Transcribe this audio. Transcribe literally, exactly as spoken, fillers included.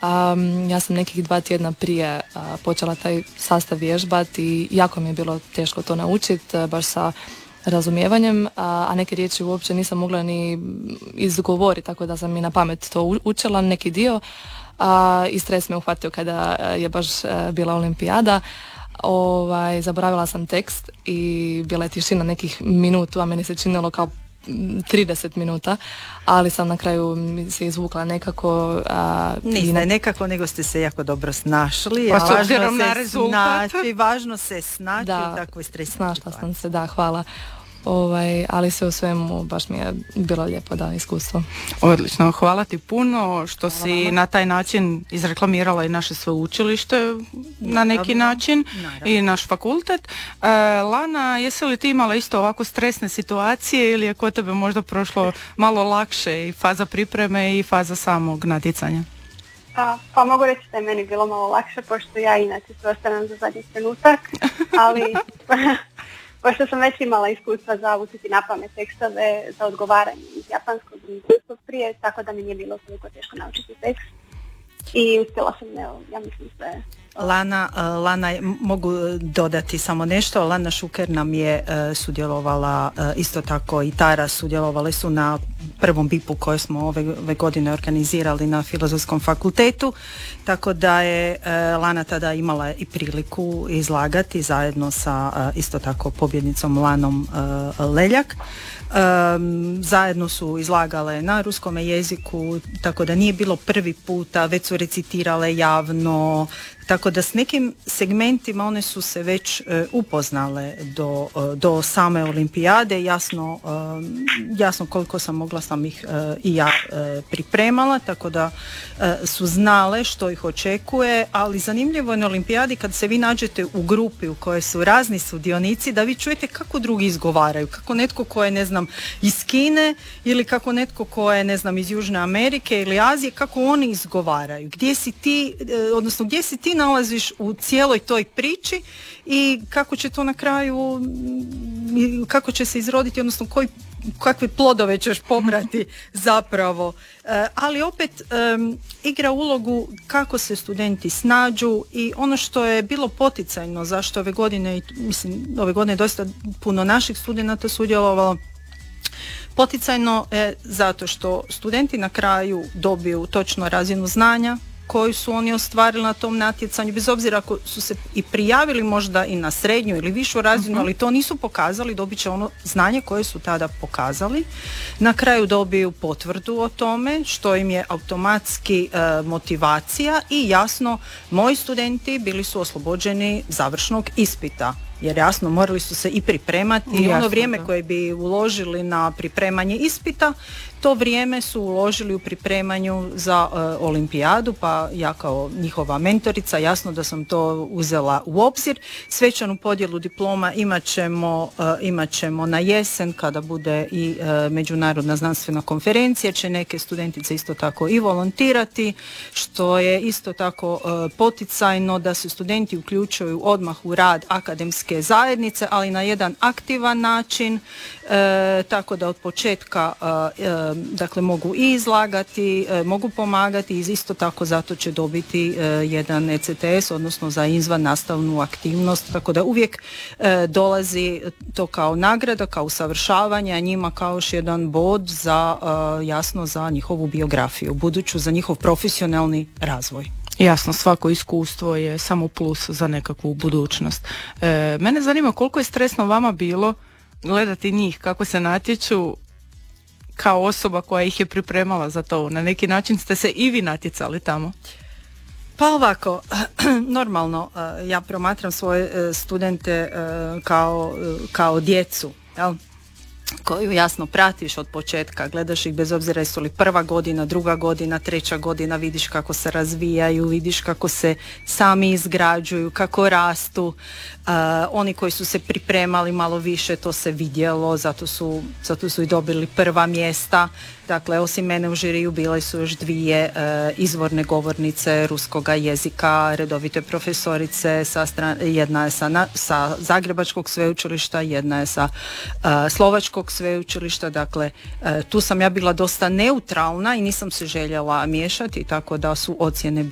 Um, ja sam nekih dva tjedna prije uh, počela taj sastav vježbati i jako mi je bilo teško to naučiti, uh, baš sa razumijevanjem, a, a neke riječi uopće nisam mogla ni izgovoriti, tako da sam i na pamet to učila, neki dio. A, i stres me uhvatio kada je baš bila olimpijada. Ovaj, zaboravila sam tekst i bila je tišina nekih minutu, a meni se činilo kao trideset minuta, ali sam na kraju se izvukla nekako. A, Niste na... nekako, nego ste se jako dobro snašli. Pa s obzirom na rezultat. Snaći, važno se snaći da, u takvoj stresnoj snašla sam se, da, hvala. Ovaj, ali sve u svemu baš mi je bilo lijepo, da, iskustvo. Odlično, hvala ti puno što hvala si vam. Na taj način izreklamirala i naše sveučilište na neki način. Naravno. I naš fakultet. E, Lana, jesi li ti imala isto ovako stresne situacije ili je kod tebe možda prošlo malo lakše i faza pripreme i faza samog natjecanja? Pa, pa mogu reći da je meni bilo malo lakše, pošto ja inače se ostavljam za zadnji trenutak, ali pošto sam već imala iskustva za učiti na pamet tekstove za odgovaranje iz japanskog i engleskog prije, tako da mi nije bilo toliko teško naučiti tekst. I uspjela sam, evo, ja mislim sve. Lana, Lana, mogu dodati samo nešto. Lana Šuker nam je uh, sudjelovala, uh, isto tako i Tara sudjelovali su na prvom B I P-u koje smo ove, ove godine organizirali na Filozofskom fakultetu, tako da je uh, Lana tada imala i priliku izlagati zajedno sa uh, isto tako pobjednicom Lanom uh, Leljak. Um, zajedno su izlagale na ruskome jeziku, tako da nije bilo prvi puta, već su recitirale javno, tako da s nekim segmentima one su se već uh, upoznale do, uh, do same olimpijade. Jasno, um, jasno koliko sam mogla sam ih uh, i ja uh, pripremala, tako da uh, su znale što ih očekuje, ali zanimljivo je na olimpijadi kad se vi nađete u grupi u kojoj su razni sudionici, da vi čujete kako drugi izgovaraju, kako netko ko je, ne znam, iz Kine ili kako netko ko je, ne znam, iz Južne Amerike ili Azije, kako oni izgovaraju, gdje si ti, odnosno gdje si ti nalaziš u cijeloj toj priči i kako će to na kraju, kako će se izroditi, odnosno koji, kakve plodove ćeš pobrati zapravo. E, ali opet um, igra ulogu kako se studenti snađu i ono što je bilo poticajno, zašto ove godine, mislim, ove godine dosta puno naših studenata sudjelovalo. Poticajno je zato što studenti na kraju dobiju točno razinu znanja koju su oni ostvarili na tom natjecanju, bez obzira ako su se i prijavili možda i na srednju ili višu razinu, uh-huh. ali to nisu pokazali, dobit će ono znanje koje su tada pokazali. Na kraju dobiju potvrdu o tome, što im je automatski e, motivacija i jasno, moji studenti bili su oslobođeni završnog ispita. Jer jasno, morali su se i pripremati i ono vrijeme da. koje bi uložili na pripremanje ispita, to vrijeme su uložili u pripremanju za uh, olimpijadu, pa ja kao njihova mentorica, jasno da sam to uzela u obzir. Svečanu podjelu diploma imat ćemo, uh, imat ćemo na jesen kada bude i uh, međunarodna znanstvena konferencija, će neke studentice isto tako i volontirati, što je isto tako uh, poticajno da se studenti uključuju odmah u rad akademske zajednice, ali na jedan aktivan način, e, tako da od početka e, dakle mogu i izlagati, e, mogu pomagati i isto tako zato će dobiti e, jedan E C T S, odnosno za izvan nastavnu aktivnost, tako da uvijek e, dolazi to kao nagrada, kao usavršavanje, a njima kao još jedan bod za, e, jasno, za njihovu biografiju, buduću za njihov profesionalni razvoj. Jasno, svako iskustvo je samo plus za nekakvu budućnost. E, mene zanima koliko je stresno vama bilo gledati njih, kako se natječu kao osoba koja ih je pripremala za to. Na neki način ste se i vi natjecali tamo. Pa ovako, normalno, ja promatram svoje studente kao, kao djecu, jel? Koju jasno pratiš od početka, gledaš ih bez obzira jesu li prva godina, druga godina, treća godina, vidiš kako se razvijaju, vidiš kako se sami izgrađuju, kako rastu. Uh, oni koji su se pripremali malo više, to se vidjelo, zato su, zato su i dobili prva mjesta. Dakle, osim mene u žiriju bile su još dvije uh, izvorne govornice ruskoga jezika, redovite profesorice, sa stran- jedna je sa, na- sa Zagrebačkog sveučilišta, jedna je sa uh, Slovačkog sveučilišta, dakle uh, tu sam ja bila dosta neutralna i nisam se željela miješati, tako da su ocjene